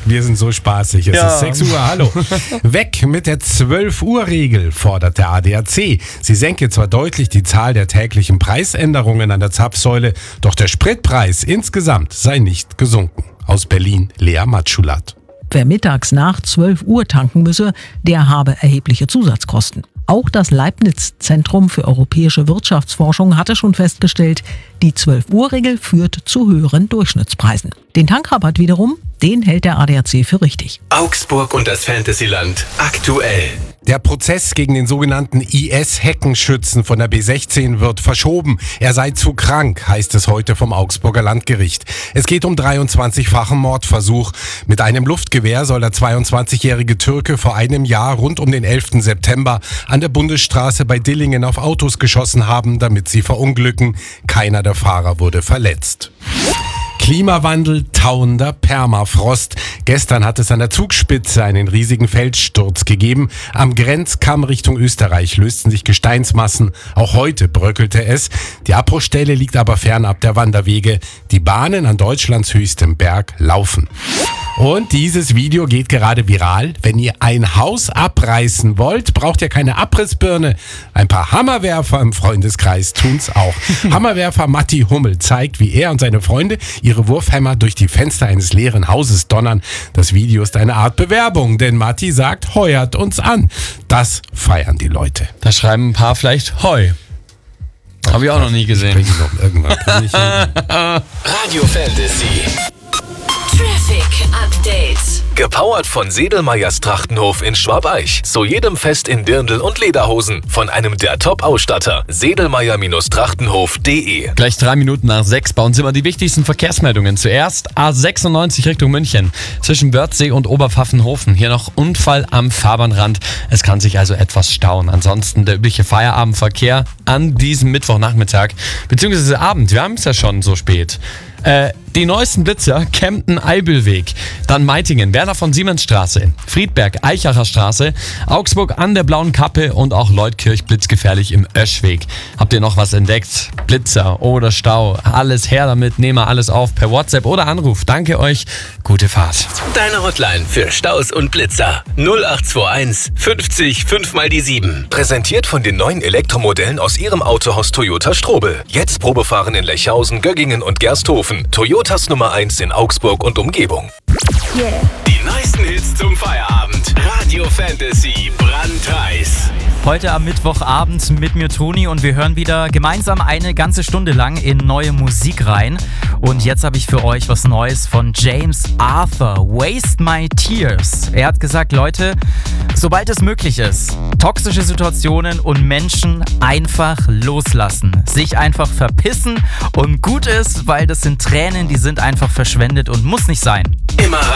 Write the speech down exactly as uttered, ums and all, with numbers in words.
Wir sind so spaßig. Es Ja. ist sechs Uhr, hallo. Weg mit der zwölf-Uhr-Regel, fordert der A D A C. Sie senke zwar deutlich die Zahl der täglichen Preisänderungen an der Zapfsäule, doch der Spritpreis insgesamt sei nicht gesunken. Aus Berlin, Lea Matschulat. Wer mittags nach zwölf Uhr tanken müsse, der habe erhebliche Zusatzkosten. Auch das Leibniz-Zentrum für europäische Wirtschaftsforschung hatte schon festgestellt, die zwölf-Uhr-Regel führt zu höheren Durchschnittspreisen. Den Tankrabatt wiederum, den hält der A D A C für richtig. Augsburg und das Fantasyland aktuell. Der Prozess gegen den sogenannten I S-Heckenschützen von der B sechzehn wird verschoben. Er sei zu krank, heißt es heute vom Augsburger Landgericht. Es geht um dreiundzwanzigfachen Mordversuch. Mit einem Luftgewehr soll der zweiundzwanzigjährige Türke vor einem Jahr rund um den elften September an der Bundesstraße bei Dillingen auf Autos geschossen haben, damit sie verunglücken. Keiner der Fahrer wurde verletzt. Klimawandel, tauender Permafrost. Gestern hat es an der Zugspitze einen riesigen Felssturz gegeben. Am Grenzkamm Richtung Österreich lösten sich Gesteinsmassen. Auch heute bröckelte es. Die Abbruchstelle liegt aber fernab der Wanderwege. Die Bahnen an Deutschlands höchstem Berg laufen. Und dieses Video geht gerade viral. Wenn ihr ein Haus abreißen wollt, braucht ihr keine Abrissbirne. Ein paar Hammerwerfer im Freundeskreis tun's auch. Hammerwerfer Matti Hummel zeigt, wie er und seine Freunde ihre Wurfhämmer durch die Fenster eines leeren Hauses donnern. Das Video ist eine Art Bewerbung, denn Matti sagt, heuert uns an. Das feiern die Leute. Da schreiben ein paar vielleicht Heu. Habe ich auch noch nie gesehen. Bring ich noch irgendwann. Bring ich Radio Fantasy. Traffic Update. Gepowert von Sedelmeyers Trachtenhof in Schwabeich. Zu jedem Fest in Dirndl und Lederhosen. Von einem der Top-Ausstatter. Sedelmeyer Trachtenhof punkt de. Gleich drei Minuten nach sechs bei uns immer die wichtigsten Verkehrsmeldungen. Zuerst A sechsundneunzig Richtung München. Zwischen Wörthsee und Oberpfaffenhofen. Hier noch Unfall am Fahrbahnrand. Es kann sich also etwas stauen. Ansonsten der übliche Feierabendverkehr an diesem Mittwochnachmittag. Beziehungsweise Abend. Wir haben es ja schon so spät. Äh, die neuesten Blitzer, Kempten-Eibelweg, dann Meitingen, Werner von Siemensstraße, Friedberg, Eichacher Straße, Augsburg an der Blauen Kappe und auch Leutkirch blitzgefährlich im Öschweg. Habt ihr noch was entdeckt? Blitzer oder Stau? Alles her damit, nehmt mal alles auf per WhatsApp oder Anruf. Danke euch, gute Fahrt. Deine Hotline für Staus und Blitzer. null acht zwei eins fünfzig fünf mal die sieben. Präsentiert von den neuen Elektromodellen aus ihrem Autohaus Toyota Strobel. Jetzt Probefahren in Lechhausen, Göggingen und Gersthofen. Toyotas Nummer eins in Augsburg und Umgebung. Yeah. Die neuesten Hits zum Feierabend. Radio Fantasy brandheiß. Heute am Mittwochabend mit mir Toni und wir hören wieder gemeinsam eine ganze Stunde lang in neue Musik rein. Und jetzt habe ich für euch was Neues von James Arthur, Waste My Tears. Er hat gesagt, Leute, sobald es möglich ist, toxische Situationen und Menschen einfach loslassen. Sich einfach verpissen und gut ist, weil das sind Tränen, die sind einfach verschwendet und muss nicht sein. Immer